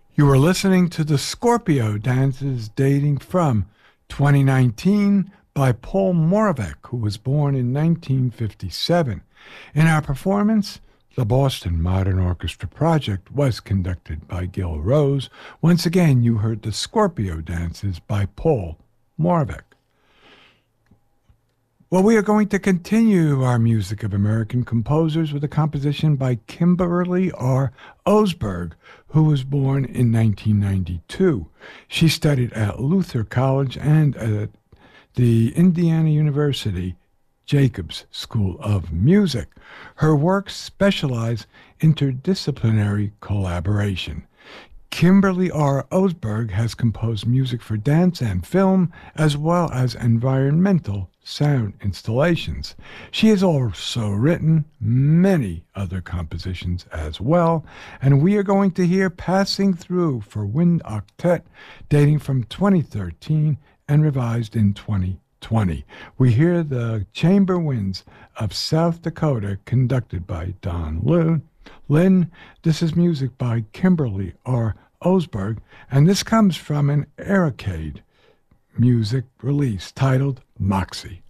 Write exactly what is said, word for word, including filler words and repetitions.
You were listening to the Scorpio dances dating from twenty nineteen by Paul Moravec, who was born in nineteen fifty-seven. In our performance, the Boston Modern Orchestra Project was conducted by Gil Rose. Once again, you heard the Scorpio dances by Paul Moravec. Well, we are going to continue our music of American composers with a composition by Kimberly R. Osberg, who was born in nineteen ninety-two. She studied at Luther College and at the Indiana University Jacobs School of Music. Her works specialize interdisciplinary collaboration. Kimberly R. Osberg has composed music for dance and film, as well as environmental sound installations. She has also written many other compositions as well, and we are going to hear Passing Through for Wind Octet, dating from twenty thirteen and revised in twenty twenty. We hear the Chamber Winds of South Dakota, conducted by Don Lynn. Lynn, this is music by Kimberly R. Osberg, and this comes from an Aerocade music release titled Moxie.